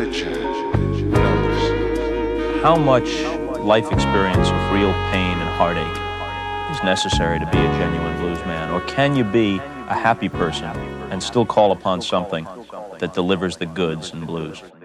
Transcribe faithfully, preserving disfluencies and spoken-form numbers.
picture knows. How much life experience of real pain and heartache is necessary to be a genuine blues man? Or can you be a happy person and still call upon something that delivers the goods in blues?